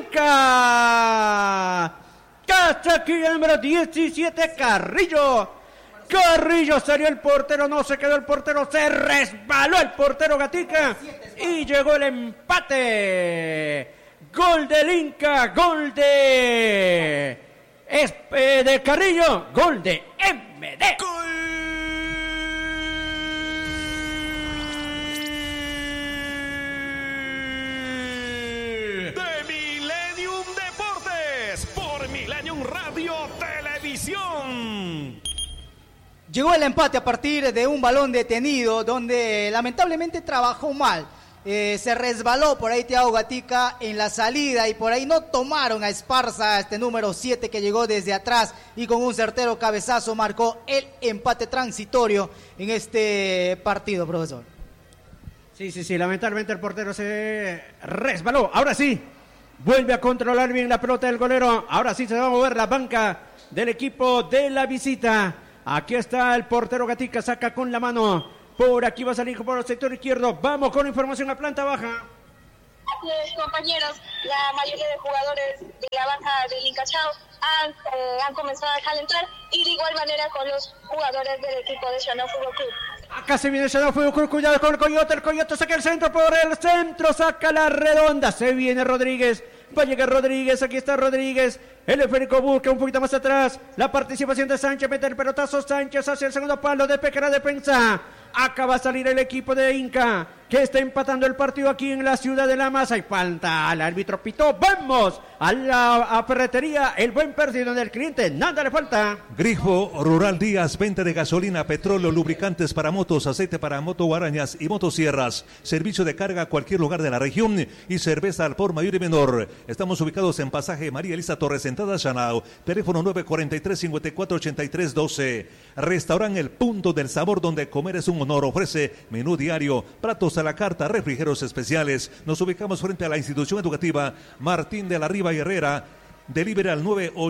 Inca. Hasta aquí el número 17, Carrillo. Carrillo salió el portero, no se quedó el portero, se resbaló el portero Gatica y llegó el empate. Gol del Inca, gol de Carrillo, gol de MD. ¡Gol! De Millennium Deportes por Millennium Radio Televisión. Llegó el empate a partir de un balón detenido donde lamentablemente trabajó mal. Se resbaló por ahí Thiago Gatica en la salida y por ahí no tomaron a Esparza, este número 7 que llegó desde atrás y con un certero cabezazo marcó el empate transitorio en este partido, profesor. Sí, lamentablemente el portero se resbaló. Ahora sí, vuelve a controlar bien la pelota del golero. Ahora sí se va a mover la banca del equipo de la visita. Aquí está el portero Gatica, saca con la mano. Por aquí va a salir por el sector izquierdo. Vamos con información a planta baja. Compañeros, la mayoría de jugadores de la banca del Inca Chao han comenzado a calentar y de igual manera con los jugadores del equipo de Shannon Fútbol Club. Acá se viene Shannon Fútbol Club, cuidado con el Coyote saca el centro por el centro, saca la redonda, se viene Rodríguez. Va a llegar Rodríguez, aquí está Rodríguez. El esférico busca un poquito más atrás. La participación de Sánchez, mete el pelotazo. Sánchez hacia el segundo palo, despeja la defensa. Acá va a salir el equipo de Inca, que está empatando el partido aquí en la ciudad de La Masa. Y falta, el árbitro pitó. Vamos a la ferretería, el buen perdido del cliente, nada le falta. Grifo Rural Díaz, venta de gasolina, petróleo, lubricantes para motos, aceite para motoguarañas y motosierras, servicio de carga a cualquier lugar de la región y cerveza al por mayor y menor. Estamos ubicados en pasaje María Elisa Torres, entrada Chanao, teléfono 943-5483-12. Restaurante El Punto del Sabor, donde comer es un honor. Ofrece menú diario, platos a la carta, refrigerios especiales. Nos ubicamos frente a la institución educativa Martín de la Riva y Herrera. Delivery al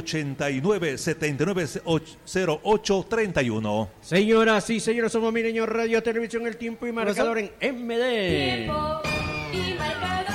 989-790831. Señoras y señores, somos Milenio Radio Televisión, el tiempo y marcador en MD. Tiempo y marcador.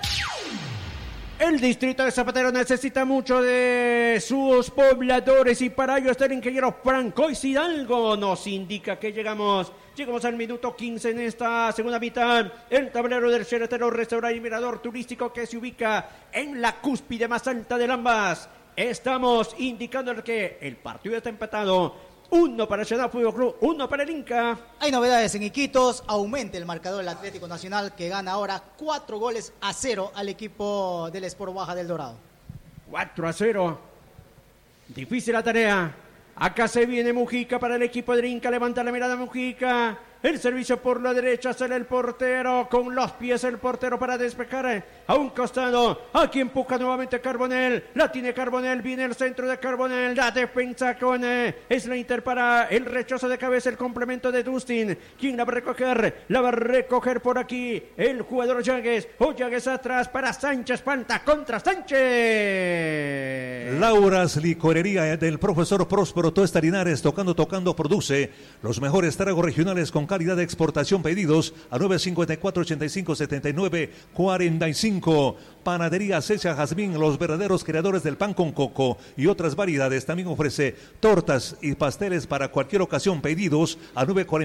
El distrito de Zapatero necesita mucho de sus pobladores y para ello está el ingeniero Francois Hidalgo. Nos indica que llegamos al minuto 15 en esta segunda mitad. El tablero del Cheretero Restaurante y Mirador Turístico que se ubica en la cúspide más alta de ambas. Estamos indicando que el partido está empatado. 1 para el Shannon Fútbol Club, 1 para el Inca. Hay novedades en Iquitos, aumenta el marcador del Atlético Nacional que gana ahora 4-0 al equipo del Sport Baja del Dorado. 4-0. Difícil la tarea. Acá se viene Mujica para el equipo del Inca, levanta la mirada Mujica. El servicio por la derecha, sale el portero con los pies, el portero para despejar a un costado. Aquí empuja nuevamente Carbonell, la tiene Carbonell, viene el centro de Carbonell, la defensa con Slater para el rechazo de cabeza, el complemento de Dustin. ¿Quién la va a recoger? La va a recoger por aquí el jugador Llagues. Llagues atrás para Sánchez, falta contra Sánchez. Laura's Licorería del profesor Próspero Tuesta Linares, tocando, produce los mejores tragos regionales con calidad de exportación. Pedidos a 954-85-79-45. Panadería Cecia Jazmín, los verdaderos creadores del pan con coco y otras variedades. También ofrece tortas y pasteles para cualquier ocasión. Pedidos a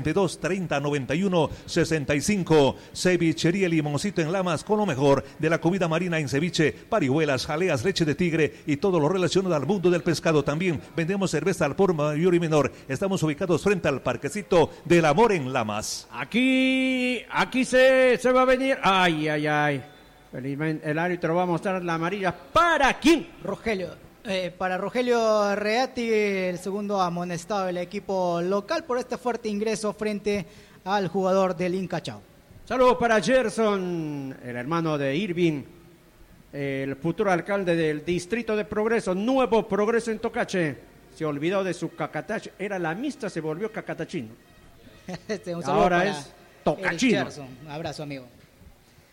942-3091-65. Cevichería Limoncito en Lamas, con lo mejor de la comida marina en ceviche, parihuelas, jaleas, leche de tigre y todo lo relacionado al mundo del pescado. También vendemos cerveza al por mayor y menor. Estamos ubicados frente al Parquecito del Amor en Lamas. Aquí se va a venir. Ay. Felizmente el árbitro va a mostrar la amarilla. ¿Para quién? Para Rogelio Reati, el segundo amonestado del equipo local por este fuerte ingreso frente al jugador del Inca Chao. Saludos para Gerson, el hermano de Irving, el futuro alcalde del distrito de Progreso, Nuevo Progreso en Tocache. Se olvidó de su cacatach, era la mixta, se volvió cacatachino. Un ahora es tocachino. Un abrazo, amigo.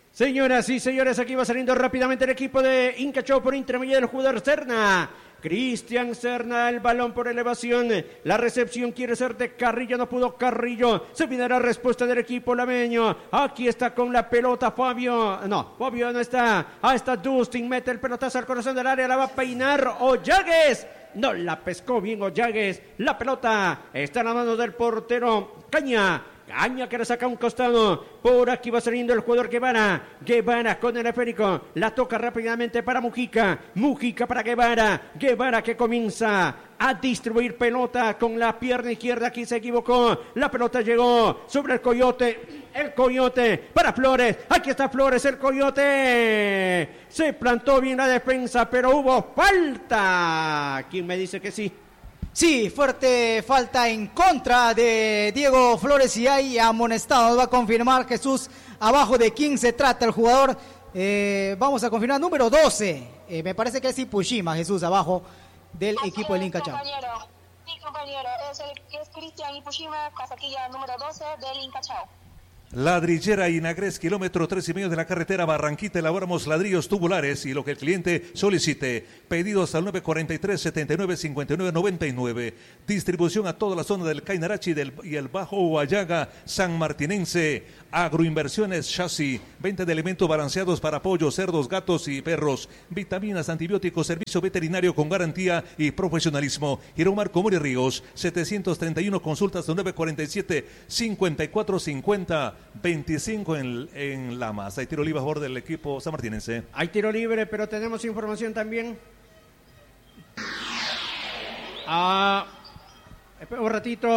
Señoras y señores, aquí va saliendo rápidamente el equipo de Incachao por intermedio del jugador Serna. Cristian Serna, el balón por elevación. La recepción quiere ser de Carrillo, no pudo Carrillo. Se viene la respuesta del equipo lameño. Aquí está con la pelota Fabio. No, Fabio no está. Ahí está Dustin, mete el pelotazo al corazón del área, la va a peinar Ollagues. No la pescó bien Ollagues. La pelota está en la mano del portero Caña. Caña que le saca un costado. Por aquí va saliendo el jugador Guevara. Guevara con el esférico. La toca rápidamente para Mujica. Mujica para Guevara. Guevara que comienza a distribuir pelota con la pierna izquierda. Aquí se equivocó. La pelota llegó sobre el Coyote. El Coyote para Flores. Aquí está Flores, el Coyote. Se plantó bien la defensa, pero hubo falta. ¿Quién me dice que sí? Sí, fuerte falta en contra de Diego Flores y hay amonestado. Nos va a confirmar Jesús abajo de quién se trata el jugador. Vamos a confirmar número 12. Me parece que es Ipushima, Jesús, abajo del equipo del Incachao. Sí, compañero, es Cristian Ipushima, casaquilla número 12 del Incachao. Ladrillera Inagres, kilómetro 3,5 de la carretera Barranquita. Elaboramos ladrillos tubulares y lo que el cliente solicite. Pedidos al 943-79-59-99. Distribución a toda la zona del Cainarachi y el Bajo Huallaga San Martinense. Agroinversiones Chasis. Venta de alimentos balanceados para pollos, cerdos, gatos y perros. Vitaminas, antibióticos, servicio veterinario con garantía y profesionalismo. Girón Marco Muri Ríos. 731 consultas al 947-5450. 25 en Lamas. Hay tiro libre a favor del equipo sanmartinense. Hay tiro libre, pero tenemos información también. Espera un ratito.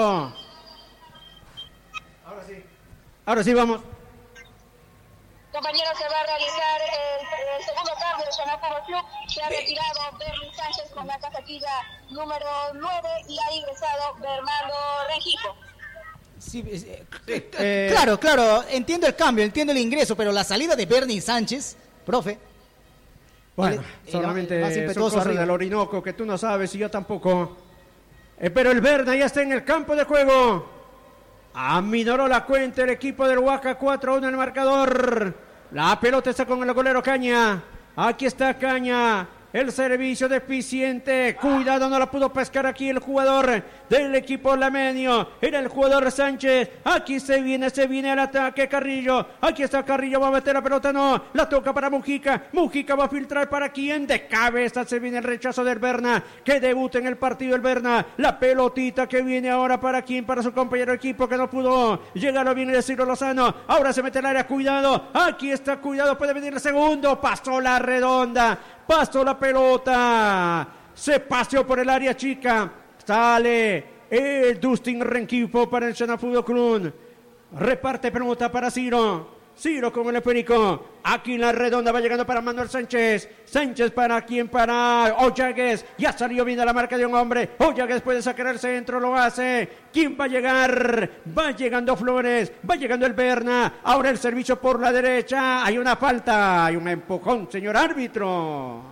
Ahora sí, vamos. Compañeros, se va a realizar el segundo cambio de Xanadu Fútbol Club. Se ha retirado Bernie Sánchez con la casaquilla número 9 y ha ingresado Bernardo Rengifo. Sí, claro, entiendo el cambio, entiendo el ingreso, pero la salida de Bernie Sánchez, profe. Bueno, solamente son cosas del Orinoco que tú no sabes y yo tampoco. Pero el Berna ya está en el campo de juego. Aminoró la cuenta el equipo del Huaca, 4-1 en el marcador. La pelota está con el golero Caña. Aquí está Caña. El servicio deficiente. Cuidado, no la pudo pescar aquí el jugador del equipo lameño. Era el jugador Sánchez. Aquí se viene el ataque Carrillo. Aquí está Carrillo, va a meter la pelota, no. La toca para Mujica. Mujica va a filtrar para quién. De cabeza se viene el rechazo del Berna. Que debuta en el partido el Berna. La pelotita que viene ahora para quién. Para su compañero de equipo que no pudo llegar bien el Ciro Lozano. Ahora se mete el área, cuidado. Aquí está, cuidado, puede venir el segundo. Pasó la redonda. Pasó la pelota, se paseó por el área chica, sale el Dustin Rengifo para el Xanadu Fútbol Club, reparte pelota para Ciro con el esférico, aquí la redonda va llegando para Manuel Sánchez para quién, para Ollagues, ya salió bien a la marca de un hombre, Ollagues puede sacar el centro, lo hace, ¿quién va a llegar? Va llegando Flores, va llegando el Berna, ahora el servicio por la derecha, hay una falta, hay un empujón, señor árbitro.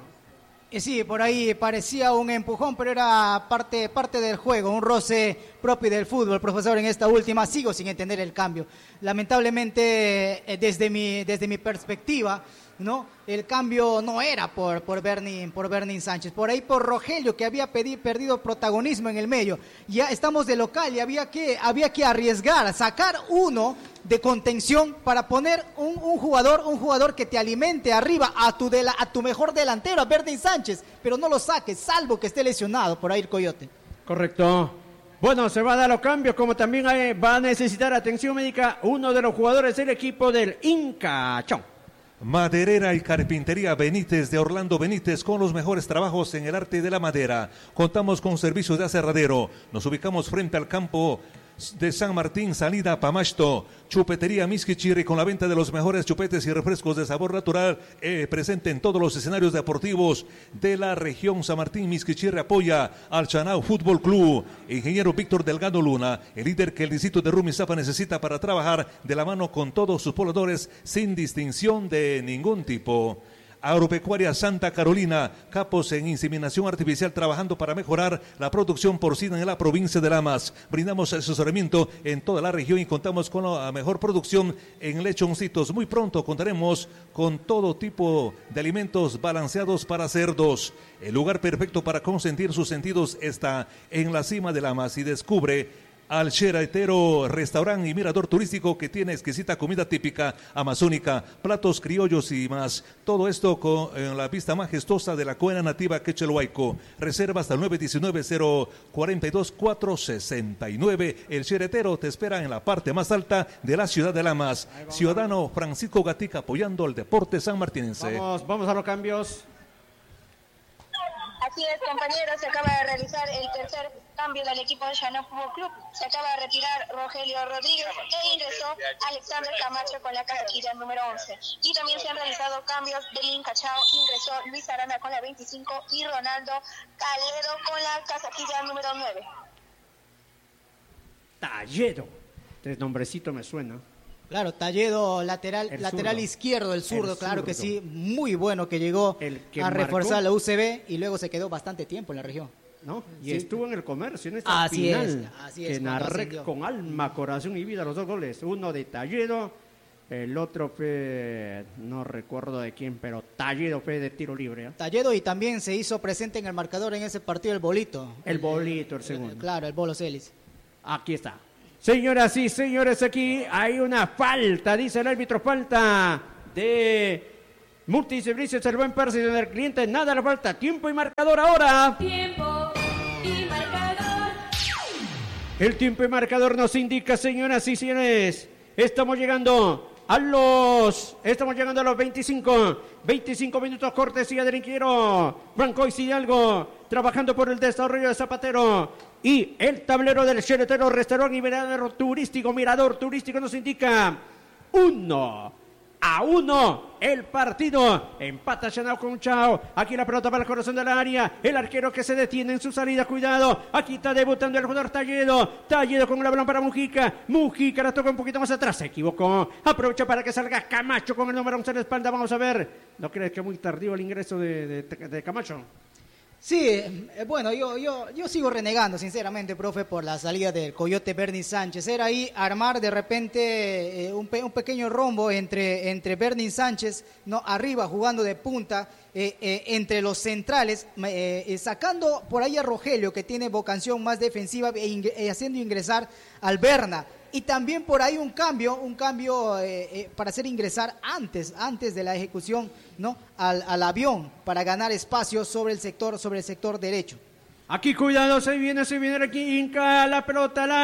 Sí, por ahí parecía un empujón, pero era parte del juego, un roce propio del fútbol, profesor. En esta última sigo sin entender el cambio. Lamentablemente, desde mi perspectiva, ¿no? El cambio no era por Bernie Sánchez, por ahí por Rogelio, que había perdido protagonismo en el medio. Ya estamos de local y había que arriesgar, sacar uno de contención para poner un jugador que te alimente arriba a tu mejor delantero, a Bernie Sánchez, pero no lo saques, salvo que esté lesionado por ahí el Coyote. Correcto. Bueno, se va a dar los cambios, como también va a necesitar atención médica uno de los jugadores del equipo del Incachao. Maderera y Carpintería Benítez de Orlando Benítez, con los mejores trabajos en el arte de la madera. Contamos con servicios de aserradero. Nos ubicamos frente al campo de San Martín, salida a Pamasto. Chupetería Misquichirri, con la venta de los mejores chupetes y refrescos de sabor natural, presente en todos los escenarios deportivos de la región. San Martín Misquichirri apoya al Xanadu Fútbol Club. Ingeniero Víctor Delgado Luna, el líder que el distrito de Rumisafa necesita para trabajar de la mano con todos sus pobladores sin distinción de ningún tipo. Agropecuaria Santa Carolina, capos en inseminación artificial trabajando para mejorar la producción porcina en la provincia de Lamas. Brindamos asesoramiento en toda la región y contamos con la mejor producción en lechoncitos. Muy pronto contaremos con todo tipo de alimentos balanceados para cerdos. El lugar perfecto para consentir sus sentidos está en la cima de Lamas y descubre al Cheretero, restaurante y mirador turístico que tiene exquisita comida típica amazónica, platos criollos y más. Todo esto en la vista majestuosa de la cuena nativa Quechelhuayco. Reserva hasta el 919-042-469. El Cheretero te espera en la parte más alta de la ciudad de Lamas. Ciudadano Francisco Gatica apoyando al deporte sanmartinense. Vamos a los cambios. Así es, compañeros, se acaba de realizar el tercer cambio del equipo de Llanos Fútbol Club. Se acaba de retirar Rogelio Rodríguez e ingresó Alexander Camacho con la casquilla número 11. Y también se han realizado cambios del Incachao. Ingresó Luis Arana con la 25 y Ronaldo Calero con la casquilla número 9. Talledo. Este nombrecito me suena. Claro, Talledo, lateral zurdo. izquierdo, el zurdo, claro que zurdo. sí, muy bueno que llegó a reforzar la UCB y luego se quedó bastante tiempo en la región. ¿No? Y Sí. estuvo en el comercio en esta Así final. es, que cuando narré ascendió. con alma, corazón y vida los dos goles. Uno de Talledo, el otro fue, no recuerdo de quién, pero Talledo fue de tiro libre. ¿Eh? Talledo y también se hizo presente en el marcador en ese partido el Bolito. El Bolito, el segundo. Claro, el Bolo Celis. Aquí está. Señoras y señores, aquí hay una falta, dice el árbitro, falta de Multiservicios El Buen Percy del cliente, nada le falta, tiempo y marcador ahora. Tiempo y marcador. El tiempo y marcador nos indica, señoras y señores, estamos llegando a los 25 minutos, cortesía del inquiero Francois Hidalgo, trabajando por el desarrollo de Zapatero. Y el tablero del Cheretero, restaurante y mirador turístico nos indica 1-1 el partido. Empata Chanao con Chao. Aquí la pelota para el corazón del área. El arquero que se detiene en su salida. Cuidado. Aquí está debutando el jugador Talledo. Talledo con la balón para Mujica. Mujica la toca un poquito más atrás. Se equivocó. Aprovecha para que salga Camacho con el número 11 en la espalda. Vamos a ver. ¿No crees que es muy tardío el ingreso de Camacho? Sí, bueno, yo sigo renegando, sinceramente, profe, por la salida del Coyote Bernie Sánchez. Era ahí armar de repente un pequeño rombo entre Bernie Sánchez, no, arriba jugando de punta, entre los centrales, sacando por ahí a Rogelio, que tiene vocación más defensiva, haciendo ingresar al Berna. Y también por ahí un cambio para hacer ingresar antes de la ejecución, ¿no? al avión, para ganar espacio sobre el sector derecho. Aquí cuidado, se viene aquí Inca, la pelota al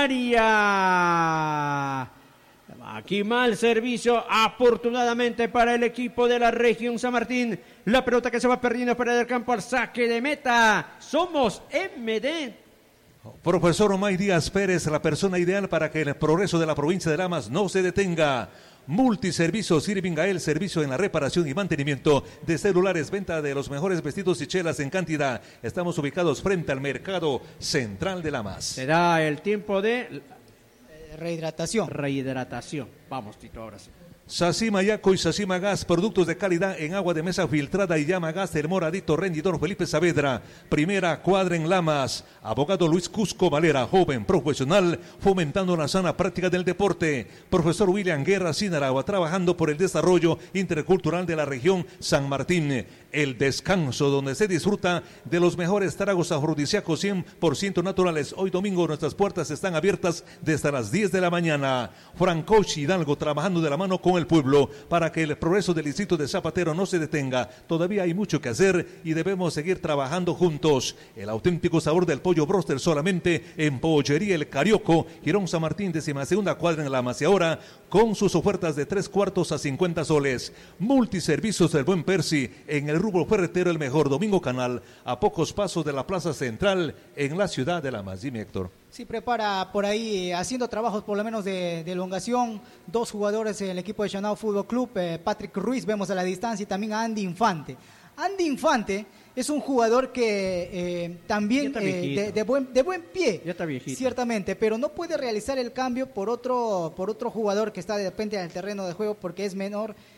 área. Aquí mal servicio, afortunadamente para el equipo de la región San Martín. La pelota que se va perdiendo fuera del campo al saque de meta. Somos MD. Profesor Omay Díaz Pérez, la persona ideal para que el progreso de la provincia de Lamas no se detenga. Multiservicios Irving Gael, servicio en la reparación y mantenimiento de celulares, venta de los mejores vestidos y chelas en cantidad. Estamos ubicados frente al mercado central de Lamas. Será el tiempo de Rehidratación. Vamos, Tito, ahora sí. Sacima Yaco y Sacima Gas, productos de calidad en agua de mesa filtrada y llama gas del moradito rendidor Felipe Saavedra. Primera cuadra en Lamas. Abogado Luis Cusco Valera, joven profesional, fomentando la sana práctica del deporte. Profesor William Guerra Sinaragua, trabajando por el desarrollo intercultural de la región San Martín. El descanso, donde se disfruta de los mejores tragos afrodisíacos 100% naturales. Hoy domingo nuestras puertas están abiertas desde las 10 de la mañana. Francois Hidalgo, trabajando de la mano con el pueblo para que el progreso del distrito de Zapatero no se detenga. Todavía hay mucho que hacer y debemos seguir trabajando juntos. El auténtico sabor del pollo broster solamente en Pollería El Carioco, Girón San Martín, 12ª cuadra en Lamas. Y ahora con sus ofertas de 3/4 a 50 soles. Multiservicios del Buen Percy, en el rubro ferretero El Mejor, Domingo Canal, a pocos pasos de la Plaza Central en la ciudad de Lamas. Dime, Héctor. Sí, prepara por ahí, haciendo trabajos por lo menos de elongación, 2 jugadores en el equipo de Chanao Fútbol Club, Patrick Ruiz, vemos a la distancia, y también a Andy Infante. Andy Infante es un jugador que también de buen pie, ya está viejito, ciertamente, pero no puede realizar el cambio por otro jugador que está de repente en el terreno de juego porque es menor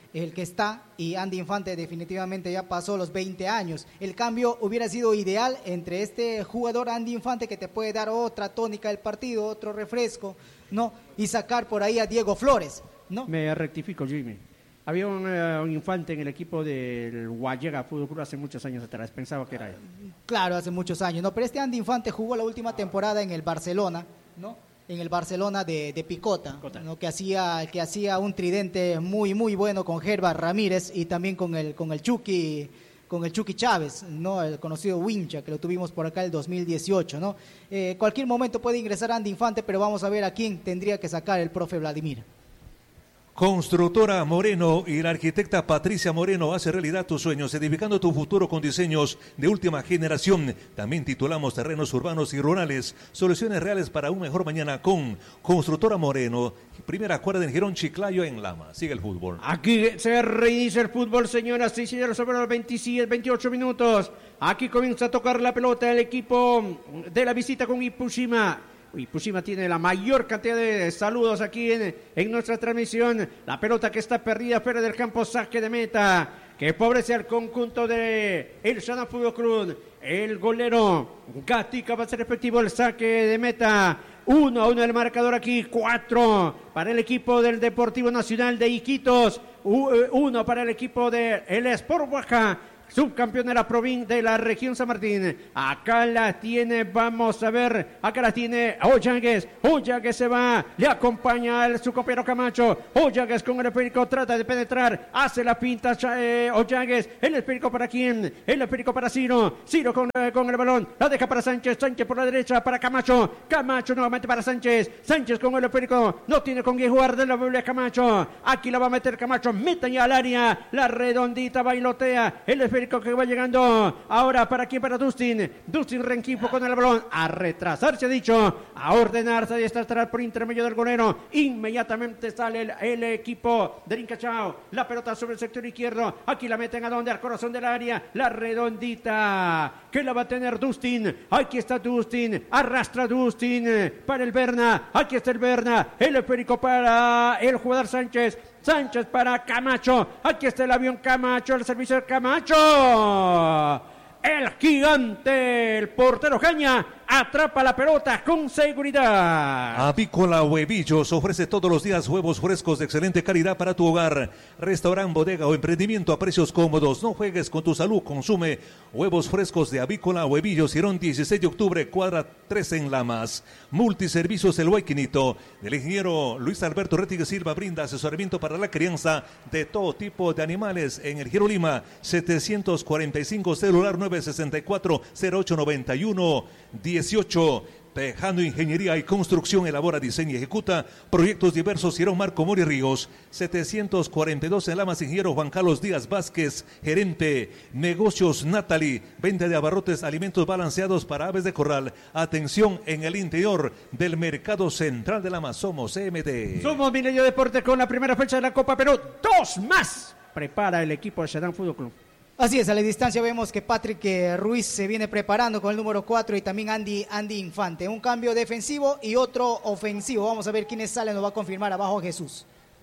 el que está, y Andy Infante definitivamente ya pasó los 20 años. El cambio hubiera sido ideal entre este jugador Andy Infante, que te puede dar otra tónica del partido, otro refresco, ¿no? Y sacar por ahí a Diego Flores, ¿no? Me rectifico, Jimmy. Había un Infante en el equipo del Guayaga Fútbol Club hace muchos años atrás, pensaba que era él. Claro, hace muchos años, ¿no? Pero este Andy Infante jugó la última temporada en el Barcelona, ¿no? En el Barcelona de Picota, ¿no? que hacía un tridente muy bueno con Herbert Ramírez y también con el Chucky Chávez, ¿no? El conocido Wincha, que lo tuvimos por acá el 2018, ¿no? Cualquier momento puede ingresar Andy Infante, pero vamos a ver a quién tendría que sacar el profe Vladimir. Constructora Moreno y la arquitecta Patricia Moreno hace realidad tus sueños, edificando tu futuro con diseños de última generación. También titulamos terrenos urbanos y rurales, soluciones reales para un mejor mañana con Constructora Moreno. Primera cuadra en Girón Chiclayo en Lama. Sigue el fútbol. Aquí se reinicia el fútbol, señoras y señores, sobre los 28 minutos. Aquí comienza a tocar la pelota el equipo de la visita con Ipushima. Ipushima tiene la mayor cantidad de saludos aquí en nuestra transmisión. La pelota que está perdida fuera del campo, saque de meta, que favorece al conjunto de el Shana Fútbol Club. El golero Gatica va a ser efectivo el saque de meta. 1-1 el marcador aquí, 4 para el equipo del Deportivo Nacional de Iquitos, 1 para el equipo de el Sport Oaxaca, subcampeón de la provincia de la región San Martín. Acá la tiene, vamos a ver, acá la tiene Ollagues se va, le acompaña su copero Camacho. Ollagues con el esférico trata de penetrar, hace la pinta Ollagues, el esférico para quién, el esférico para Ciro con el balón, la deja para Sánchez por la derecha para Camacho nuevamente para Sánchez con el esférico, no tiene con quién jugar, de la vuelve a Camacho, aquí la va a meter Camacho, meta ya al área, la redondita bailotea, el esférico que va llegando ahora para quién, para Dustin Renquifo con el balón, a retrasarse ha dicho, a ordenarse y estar por intermedio del golero, inmediatamente sale el equipo de Rincachao, la pelota sobre el sector izquierdo, aquí la meten a donde, al corazón del área, la redondita que la va a tener Dustin, aquí está Dustin, arrastra Dustin para el Berna, aquí está el Berna, el esférico para el jugador Sánchez para Camacho, aquí está el avión Camacho, el servicio de Camacho, el gigante, el portero Caña, atrapa la pelota con seguridad. Avícola Huevillos ofrece todos los días huevos frescos de excelente calidad para tu hogar. Restaurante, bodega o emprendimiento a precios cómodos. No juegues con tu salud, consume huevos frescos de Avícola Huevillos, Girón 16 de octubre, cuadra 13 en Lamas. Multiservicios El Huayquinito, del ingeniero Luis Alberto Rettigue Silva, brinda asesoramiento para la crianza de todo tipo de animales en el Giro Lima, 745 celular 964 0891 18. Tejano Ingeniería y Construcción elabora, diseña y ejecuta proyectos diversos. Girón Marco Mori Ríos, 742 en Lamas. Ingeniero Juan Carlos Díaz Vázquez, gerente. Negocios Natalie, venta de abarrotes, alimentos balanceados para aves de corral. Atención en el interior del mercado central de Lamas. Somos CMD. Somos Milenio Deporte con la primera fecha de la Copa Perú. 2 más prepara el equipo de Shadán Fútbol Club. Así es, a la distancia vemos que Patrick Ruiz se viene preparando con el número 4 y también Andy Infante. Un cambio defensivo y otro ofensivo. Vamos a ver quiénes salen, nos va a confirmar abajo Jesús.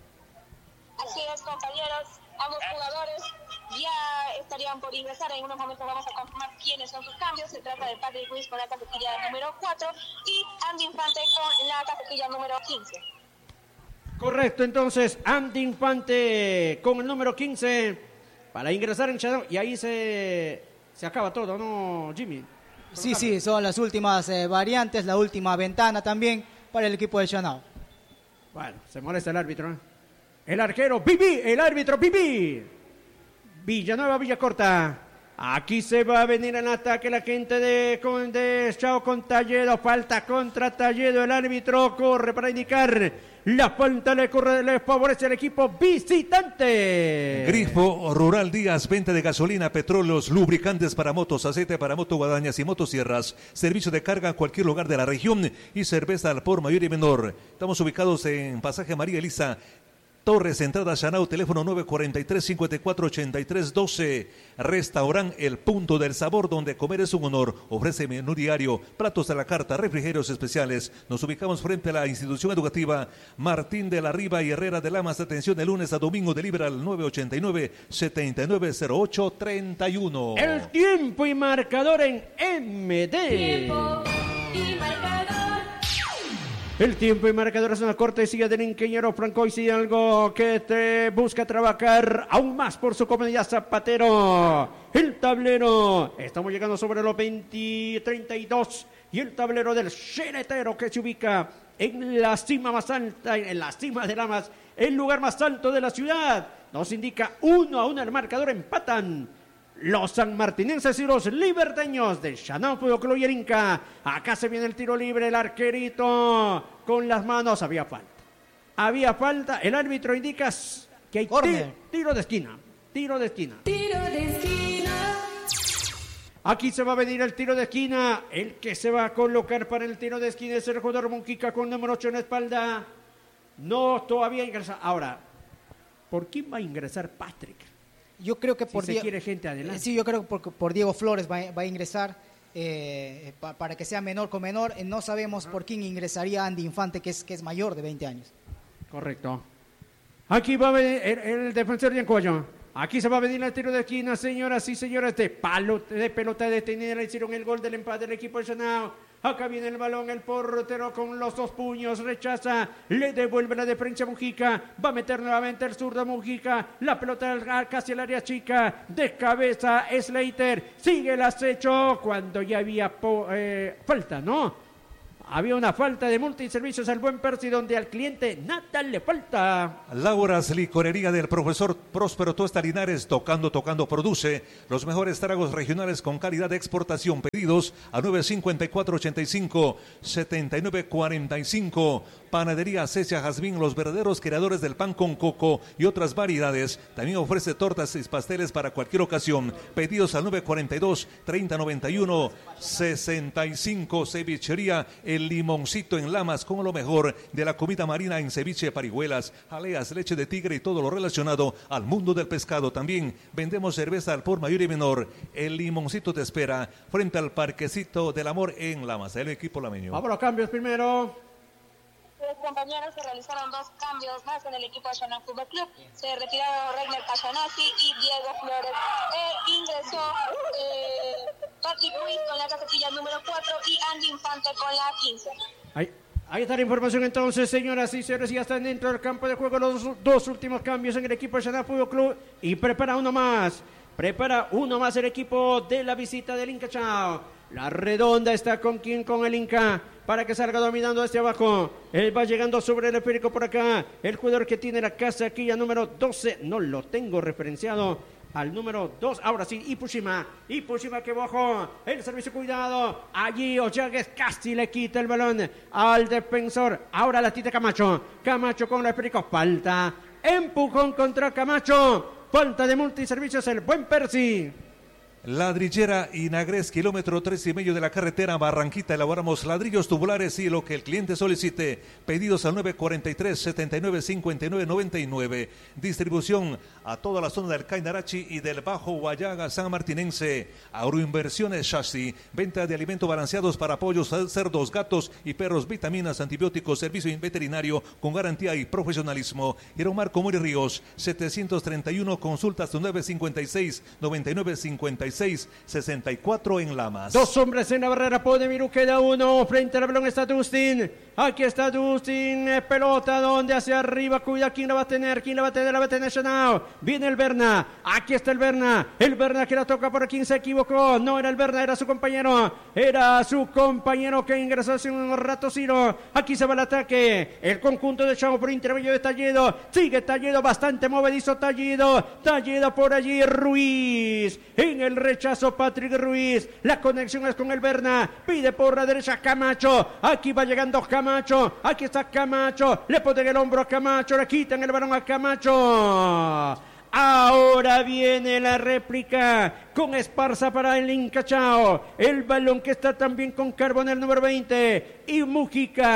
Así es, compañeros, ambos jugadores ya estarían por ingresar. En unos momentos vamos a confirmar quiénes son sus cambios. Se trata de Patrick Ruiz con la casaquilla número 4 y Andy Infante con la casaquilla número 15. Correcto, entonces Andy Infante con el número 15 para ingresar en Shadán, y ahí se acaba todo, ¿no, Jimmy? Sí, son las últimas variantes, la última ventana también para el equipo de Shadán. Bueno, se molesta el árbitro, ¿eh? El arquero, Pipi, el árbitro, Pipi. Villanueva, Villacorta. Aquí se va a venir en ataque la gente de Chao con Talledo. Falta contra Talledo. El árbitro corre para indicar la falta, le favorece al equipo visitante. Grifo Rural Díaz, venta de gasolina, petróleos, lubricantes para motos, aceite para moto, guadañas y motosierras. Servicio de carga a cualquier lugar de la región y cerveza al por mayor y menor. Estamos ubicados en Pasaje María Elisa, Torres, entrada Chanao, teléfono 943-5483-12. Restaurant El Punto del Sabor, donde comer es un honor. Ofrece menú diario, platos a la carta, refrigerios especiales. Nos ubicamos frente a la institución educativa Martín de la Riva y Herrera de Lamas. Atención de lunes a domingo, delibera al 989-7908-31. El tiempo y marcador en MD. Tiempo y marcador. El tiempo y marcador es una cortesía del ingeniero Franco Hidalgo, que te busca trabajar aún más por su comunidad zapatero. El tablero, estamos llegando sobre los 20:32 y el tablero del Xeretero, que se ubica en la cima más alta, en la cima de Lamas, el lugar más alto de la ciudad. Nos indica 1-1 el marcador, empatan los sanmartinenses y los liberteños de Chanao Fútbol Club y el Inca. Acá se viene el tiro libre, el arquerito con las manos. Había falta. El árbitro indica que hay tiro de esquina. Tiro de esquina. Aquí se va a venir el tiro de esquina. El que se va a colocar para el tiro de esquina es el jugador Mujica con número 8 en la espalda. No, todavía ingresa. Ahora, ¿por quién va a ingresar Patrick? Yo creo que por si se quiere gente adelante. Sí, yo creo que por Diego Flores va a ingresar para que sea menor con menor. No sabemos por quién ingresaría Andy Infante, que es mayor de 20 años. Correcto. Aquí va a venir el defensor de Ancoyo. Aquí se va a venir el tiro de esquina, señoras y señores, de pelota detenida. Le hicieron el gol del empate del equipo de Chanao. Acá viene el balón, el portero con los dos puños, rechaza, le devuelve la defensa a Mujica, va a meter nuevamente el zurdo Mujica, la pelota casi al área chica, de cabeza Slater, sigue el acecho cuando ya había falta, ¿no? Había una falta de multiservicios al Buen Percy, donde al cliente nada le falta. Laura's Licorería del profesor Próspero Tuesta Linares, tocando, produce los mejores tragos regionales con calidad de exportación. Pedidos a 954-85-7945. Panadería Cecia Jazmín, los verdaderos creadores del pan con coco y otras variedades. También ofrece tortas y pasteles para cualquier ocasión. Pedidos al 942-3091-65. Cevichería El Limoncito en Lamas, con lo mejor de la comida marina en ceviche, parihuelas, jaleas, leche de tigre y todo lo relacionado al mundo del pescado. También vendemos cerveza al por mayor y menor. El Limoncito te espera frente al Parquecito del Amor en Lamas. El equipo lameño. Vamos a los cambios primero. Compañeros, se realizaron dos cambios más en el equipo de Chanao Fútbol Club. Se retiraron Reiner Cayanazzi y Diego Flores. Ingresó Patrick Ruiz con la casilla número 4 y Andy Infante con la 15. Ahí está la información entonces, señoras y señores. Ya están dentro del campo de juego los dos últimos cambios en el equipo de Chanao Fútbol Club. Y prepara uno más el equipo de la visita del Inca Chao. La redonda está con el Inca, para que salga dominando hacia abajo. Él va llegando sobre el esférico por acá. El jugador que tiene la casaquilla número 12, no lo tengo referenciado al número 2. Ahora sí, Ipushima que bajó. El servicio, cuidado. Allí Ollagues casi le quita el balón al defensor. Ahora la tita Camacho con el esférico. Falta. Empujón contra Camacho. Falta de multiservicios el Buen Percy. Ladrillera Inagres, kilómetro 3,5 de la carretera Barranquita. Elaboramos ladrillos tubulares y lo que el cliente solicite. Pedidos al 943-7959-99. Distribución a toda la zona del Cainarachi y del Bajo Guayaga San Martinense. Agroinversiones Chassy. Venta de alimentos balanceados para pollos, cerdos, gatos y perros. Vitaminas, antibióticos, servicio veterinario con garantía y profesionalismo. Yeromar Comuri Ríos, 731. Consultas 956-9956. 64 en Lamas. Dos hombres en la barrera, Podemiru queda uno. Frente al balón está Dustin. Aquí está Dustin, pelota donde hacia arriba, cuida, ¿quién la va a tener? La va a tener Chanao. Viene el Berna, aquí está el Berna que la toca por quien se equivocó. No era el Berna, era su compañero que ingresó hace un rato. Ciro, aquí se va el ataque. El conjunto de Chao por intermedio de Talledo. Sigue Talledo, bastante movedizo Talledo por allí Ruiz. En el rechazo Patrick Ruiz, la conexión es con el Berna, pide por la derecha Camacho, aquí va llegando Camacho, aquí está Camacho, le ponen el hombro a Camacho, le quitan el balón a Camacho. Ahora viene la réplica con Esparza para el Inca Chao. El balón que está también con Carbonel número 20 y Mujica.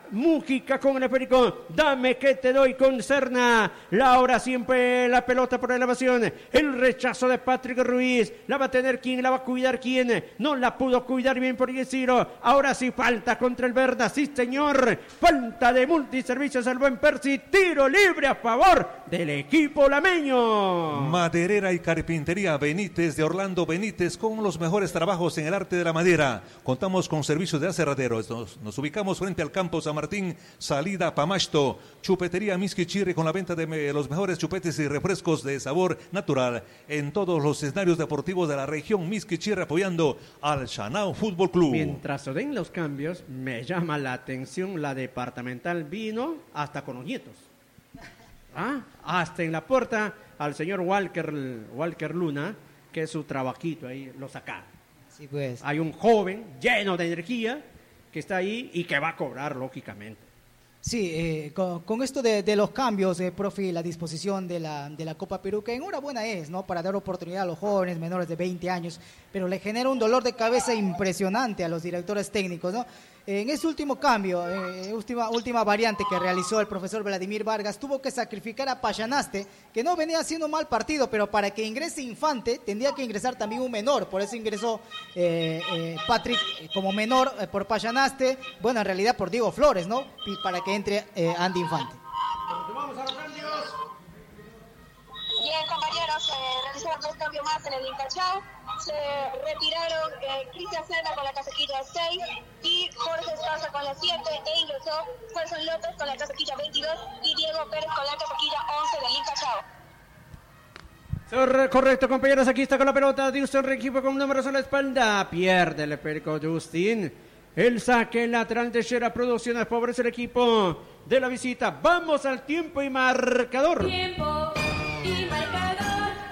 Mujica con el esférico, dame que te doy con Serna. Laura siempre la pelota por elevación. El rechazo de Patrick Ruiz. La va a tener quién, la va a cuidar quién. No la pudo cuidar bien por Yesiro. Ahora sí falta contra el Berna. Sí, señor. Falta de multiservicios al buen Percy. Tiro libre a favor del equipo lameño. Maderera y Carpintería Benítez de Orlando Benítez con los mejores trabajos en el arte de la madera. Contamos con servicios de aserraderos. Nos ubicamos frente al campo San Martín, salida Pamasto. Chupetería Misquichirri con la venta de los mejores chupetes y refrescos de sabor natural en todos los escenarios deportivos de la región. Misquichirri apoyando al Chanao Fútbol Club. Mientras se den los cambios, me llama la atención la departamental vino hasta con los nietos. Hasta en la puerta al señor Walker Luna, que es su trabajito ahí, lo saca. Sí, pues. Hay un joven lleno de energía que está ahí y que va a cobrar, lógicamente. Sí, con esto de los cambios, profe, la disposición de la Copa Perú, que enhorabuena es, ¿no? Para dar oportunidad a los jóvenes menores de 20 años, pero le genera un dolor de cabeza impresionante a los directores técnicos, ¿no? En ese último cambio, última variante que realizó el profesor Vladimir Vargas, tuvo que sacrificar a Payanaste, que no venía haciendo un mal partido, pero para que ingrese Infante tendría que ingresar también un menor, por eso ingresó Patrick como menor por Payanaste, bueno, en realidad por Diego Flores, ¿no? Y para que entre Andy Infante. Vamos a los cambios. Bien, compañeros, realizaron 2 cambios más en el Incachao. Se retiraron Cristian Serna con la casaquilla 6 y Jorge Esparza con la 7 e ingresó Gerson López con la casaquilla 22 y Diego Pérez con la casaquilla 11 del Incachao. Correcto, compañeros, aquí está con la pelota Houston Rengifo con números en la espalda, pierde el esférico Justin. El saque lateral de Shera Producciones favorece el equipo de la visita. Vamos al tiempo y marcador. Tiempo y marcador.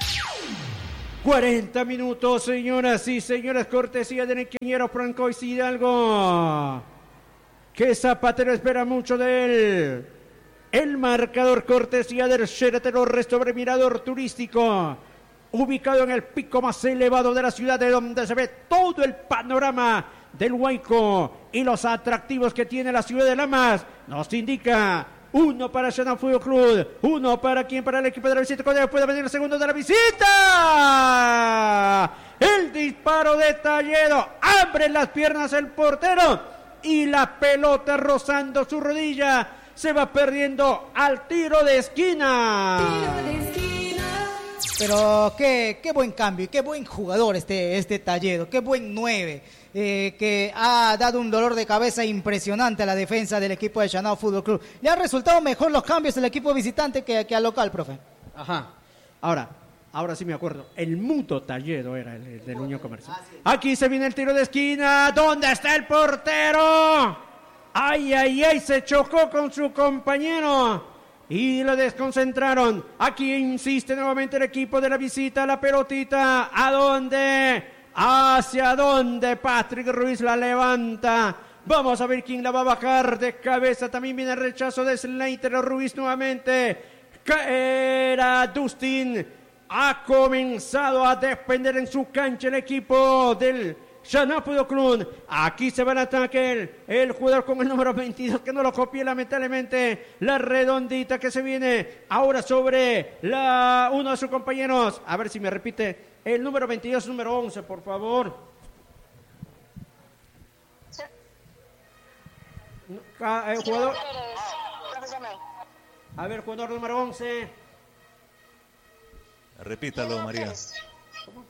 40 minutos, señoras y señores, cortesía del ingeniero Franco Hidalgo. Que Zapatero espera mucho de él. El marcador cortesía del Sheraton Restaurante Mirador Turístico, ubicado en el pico más elevado de la ciudad, de donde se ve todo el panorama del Huayco y los atractivos que tiene la ciudad de Lamas. Nos indica 1 para Chanao Fútbol Club, 1 para el equipo de la visita. Cuando puede venir el segundo de la visita. El disparo de Talledo, abre las piernas el portero y la pelota rozando su rodilla se va perdiendo al tiro de esquina. Tiro de esquina. Pero qué buen cambio y qué buen jugador este Talledo, qué buen 9. Que ha dado un dolor de cabeza impresionante a la defensa del equipo de Chanao Fútbol Club. Le han resultado mejor los cambios del equipo visitante que al local, profe. Ajá. Ahora sí me acuerdo. El Muto Talledo era el del Unión Comercial. Aquí se viene el tiro de esquina. ¿Dónde está el portero? Ay, se chocó con su compañero y lo desconcentraron. Aquí insiste nuevamente el equipo de la visita. La pelotita, ¿a dónde? ¿Hacia dónde? Patrick Ruiz la levanta. Vamos a ver quién la va a bajar de cabeza. También viene el rechazo de Slater. Ruiz nuevamente. Era Dustin. Ha comenzado a depender en su cancha el equipo del Chanao Fútbol Club. Aquí se va el ataque. El jugador con el número 22 que no lo copié lamentablemente. La redondita que se viene ahora sobre uno de sus compañeros. A ver si me repite. El número 22, número 11, por favor. Sí. Jugador. A ver, jugador número 11. Repítalo, María. ¿Cómo?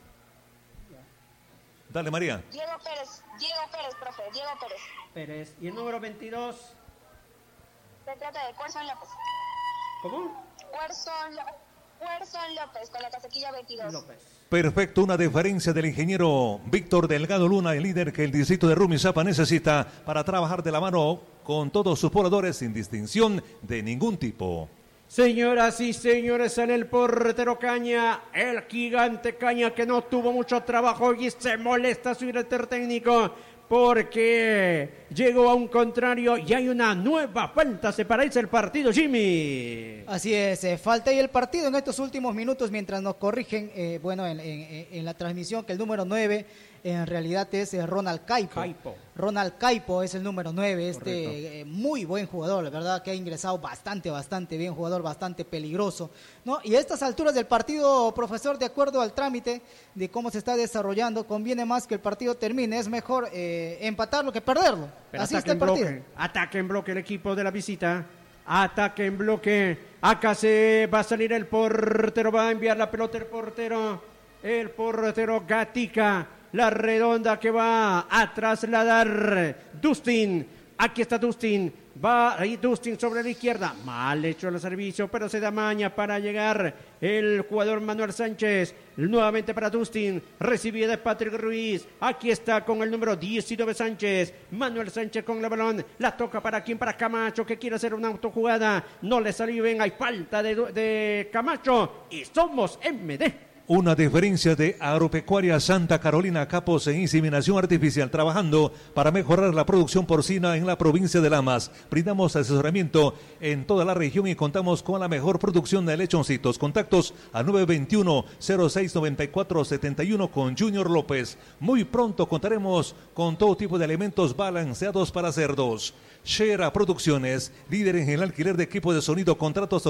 Dale, María. Diego Pérez, profe, Diego Pérez. Pérez. ¿Y el número 22? Se trata de Cuerson López. ¿Cómo? Cuerson López con la casaquilla 22. López. Perfecto, una deferencia del ingeniero Víctor Delgado Luna, el líder que el distrito de Rumiñahui necesita para trabajar de la mano con todos sus pobladores sin distinción de ningún tipo. Señoras y señores, sale el portero Caña, el gigante Caña que no tuvo mucho trabajo y se molesta su director técnico porque llegó a un contrario y hay una nueva falta. Se paraliza el partido, Jimmy. Así es, falta ahí el partido en estos últimos minutos mientras nos corrigen, en la transmisión que el número 9 en realidad es Ronald Caipo. Ronald Caipo es el número 9, muy buen jugador, la verdad que ha ingresado bastante bien, jugador bastante peligroso, ¿no? Y a estas alturas del partido, profesor, de acuerdo al trámite de cómo se está desarrollando, conviene más que el partido termine, es mejor empatarlo que perderlo. Pero así está el partido. Ataque en bloque el equipo de la visita. Ataque en bloque. Acá se va a salir el portero. Va a enviar la pelota el portero. El portero Gatica. La redonda que va a trasladar Dustin. Aquí está Dustin. Va ahí Dustin sobre la izquierda. Mal hecho el servicio, pero se da maña para llegar el jugador Manuel Sánchez. Nuevamente para Dustin. Recibida de Patrick Ruiz. Aquí está con el número 19 Sánchez. Manuel Sánchez con el balón. La toca para quién, para Camacho, que quiere hacer una autojugada. No le salió bien. Hay falta de Camacho. Y somos MD. Una diferencia de Agropecuaria Santa Carolina, capos en inseminación artificial, trabajando para mejorar la producción porcina en la provincia de Lamas. Brindamos asesoramiento en toda la región y contamos con la mejor producción de lechoncitos. Contactos al 921-069471 con Junior López. Muy pronto contaremos con todo tipo de alimentos balanceados para cerdos. Shera Producciones, líder en el alquiler de equipo de sonido, contratos a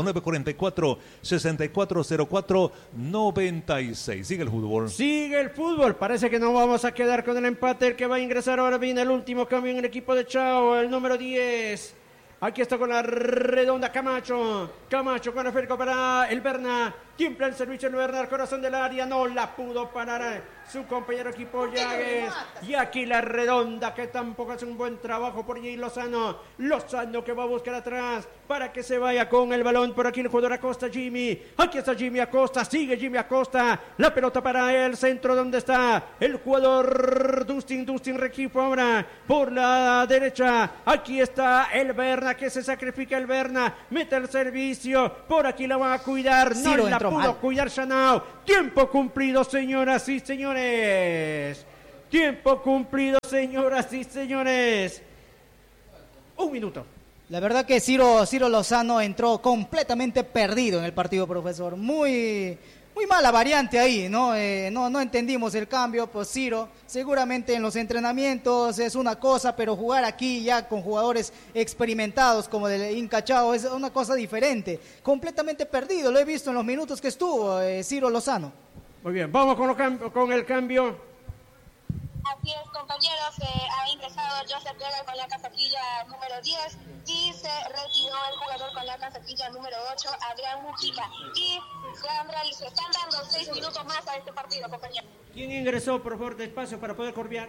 944-6404-96. Sigue el fútbol. Sigue el fútbol, parece que no vamos a quedar con el empate. El que va a ingresar ahora viene el último cambio en el equipo de Chao, el número 10. Aquí está con la redonda Camacho. Camacho con el esférico para el Berna. Tiembla el servicio el Berna al corazón del área. No la pudo parar su compañero equipo Llagues. Y aquí la redonda que tampoco hace un buen trabajo por allí Lozano. Lozano que va a buscar atrás para que se vaya con el balón. Por aquí el jugador Acosta Jimmy. Aquí está Jimmy Acosta. Sigue Jimmy Acosta. La pelota para el centro donde está el jugador Dustin. Dustin Requifo ahora por la derecha. Aquí está el Berna que se sacrifica el Berna. Mete el servicio. Por aquí la van a cuidar. No la pudo cuidar Shanao. Tiempo cumplido, señoras y señores. Tiempo cumplido, señoras y señores. Un minuto. La verdad que Ciro Lozano entró completamente perdido en el partido, profesor. Muy mala variante ahí, ¿no? No entendimos el cambio, pues Ciro, seguramente en los entrenamientos es una cosa, pero jugar aquí ya con jugadores experimentados como del Inca Chao es una cosa diferente. Completamente perdido, lo he visto en los minutos que estuvo Ciro Lozano. Muy bien, vamos con el cambio. Así es, compañeros, ha ingresado Joseph Vega con la casaquilla número 10 y se retiró el jugador con la casaquilla número 8, Adrián Mujica. Y se están dando 6 minutos más a este partido, compañeros. ¿Quién ingresó, por favor, despacio para poder copiar?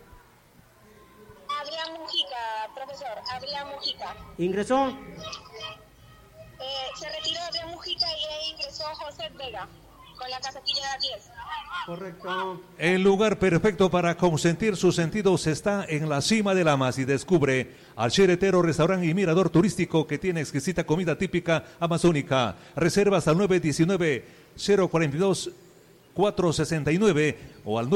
Adrián Mujica, profesor, Adrián Mujica. ¿Ingresó? Se retiró Adrián Mujica y ingresó José Vega con la casaquilla 10. Correcto. El lugar perfecto para consentir sus sentidos está en la cima de Lamas y descubre al Cheretero Restaurante y Mirador Turístico que tiene exquisita comida típica amazónica. Reservas al 919-042-469 o al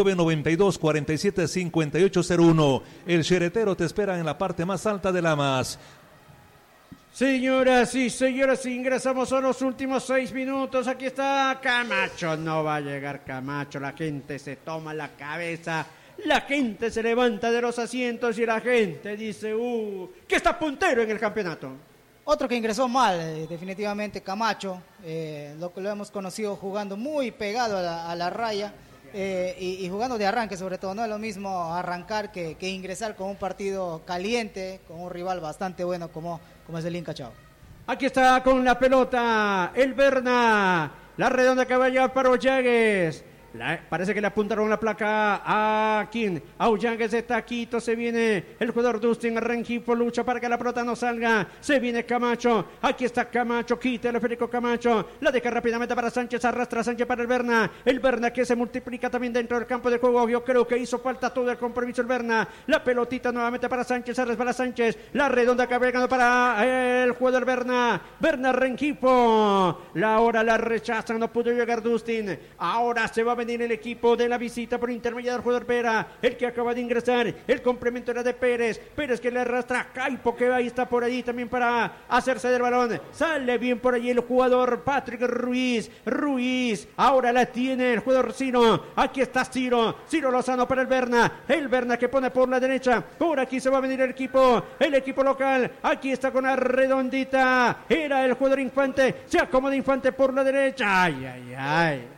992-47-5801. El Cheretero te espera en la parte más alta de Lamas. Señoras y señores, ingresamos a los últimos 6 minutos. Aquí está Camacho. No va a llegar Camacho. La gente se toma la cabeza. La gente se levanta de los asientos y la gente dice, que está puntero en el campeonato. Otro que ingresó mal, definitivamente Camacho. Lo hemos conocido jugando muy pegado a la raya. Y jugando de arranque sobre todo, no es lo mismo arrancar que ingresar con un partido caliente, con un rival bastante bueno como es el Inca Chao. Aquí está con la pelota el Berna, la redonda que va a llevar para Ollagues. Parece que le apuntaron la placa a ¿quién? A Ollagues de Taquito. Se viene el jugador Dustin Rengifo, lucha para que la pelota no salga. Se viene Camacho. Aquí está Camacho. Quita el esférico Camacho. La deja rápidamente para Sánchez. Arrastra Sánchez para el Berna. El Berna que se multiplica también dentro del campo de juego. Yo creo que hizo falta todo el compromiso el Berna. La pelotita nuevamente para Sánchez. Se resbala Sánchez. La redonda que ha llegado para el jugador Berna. Berna Rengifo. La hora la rechazan. No pudo llegar Dustin. Ahora se va a venir venir el equipo de la visita por intermedio del jugador Vera, el que acaba de ingresar. El complemento era de Pérez. Pérez que le arrastra Caipo, que ahí está por allí también para hacerse del balón. Sale bien por allí el jugador Patrick Ruiz. Ruiz, ahora la tiene el jugador Ciro. Aquí está Ciro. Ciro Lozano para el Berna. El Berna que pone por la derecha. Por aquí se va a venir el equipo local. Aquí está con la redondita. Era el jugador Infante. Se acomoda Infante por la derecha. Ay, ay, ay.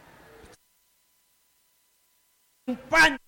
Infante.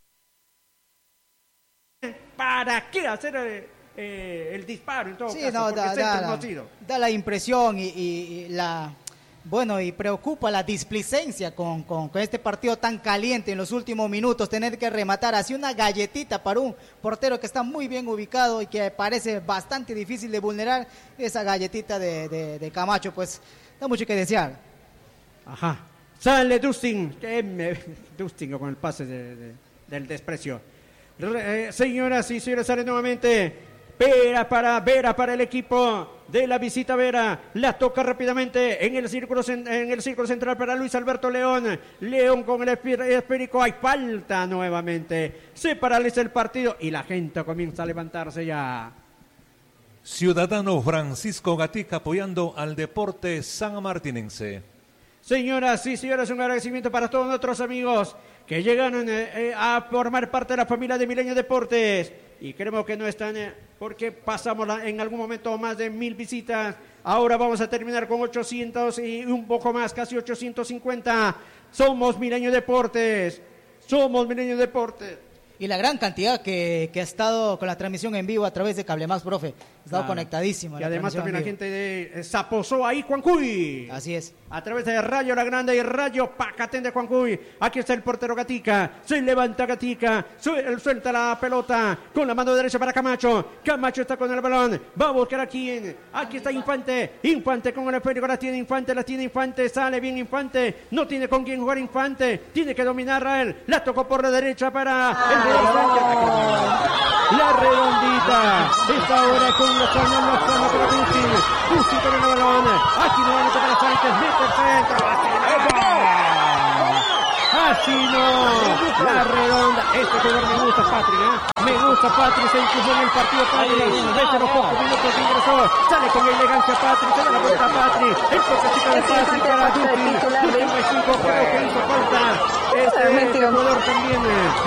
¿Para qué hacer el disparo en todo Sí, caso? no, Porque da la impresión y la... Bueno, y preocupa la displicencia con este partido tan caliente en los últimos minutos, tener que rematar así una galletita para un portero que está muy bien ubicado y que parece bastante difícil de vulnerar. Esa galletita de Camacho, pues da mucho que desear. Ajá. Sale Dustin. Dustin con el pase del desprecio. Señoras y señores, sale nuevamente Vera para el equipo de la visita. Vera la toca rápidamente en el círculo central para Luis Alberto León. León con el esférico. Hay falta nuevamente. Se paraliza el partido y la gente comienza a levantarse ya. Ciudadano Francisco Gatica apoyando al deporte sanmartinense. Señoras y señores, un agradecimiento para todos nuestros amigos que llegaron a formar parte de la familia de Milenio Deportes. Y creemos que no están, porque pasamos en algún momento más de 1000 visitas. Ahora vamos a terminar con 800 y un poco más, casi 850. Somos Milenio Deportes. Y la gran cantidad que ha estado con la transmisión en vivo a través de Cable Más, profe. Ha estado conectadísimo. Y además también la gente de Zaposoa y Juancuy. Así es. A través de Rayo La Grande y Rayo Pacatén de Juancuy. Aquí está el portero Gatica. Se levanta Gatica. Suelta la pelota con la mano derecha para Camacho. Camacho está con el balón. Va a buscar a quién. Aquí está Infante. Infante con el esférico. La tiene Infante. Sale bien Infante. No tiene con quién jugar Infante. Tiene que dominar a él. La tocó por la derecha para el la redondita. Está ahora con Lozano para Gusti con el balón. Aquí nuevamente para Sánchez. Mete el centro. Así no. La redonda. Este jugador me gusta, Patri. Me gusta Patri. Se incluyó en el partido Patri. Desde los pocos minutos que ingresó. Sale con elegancia Patri. Se da la vuelta a Patri. El toquecito de Patri para Gusti. Gusti me creo que hizo falta. Este jugador también.